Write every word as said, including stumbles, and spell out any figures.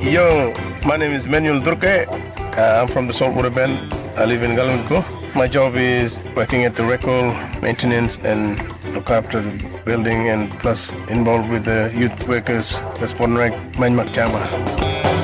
Yo, my name is Manuel Durke. Uh, I'm from the Saltwater Bend. I live in Galanko. My job is working at the record, maintenance, and look after the building, and plus involved with the youth workers, the Sport Rec Manmak Jama.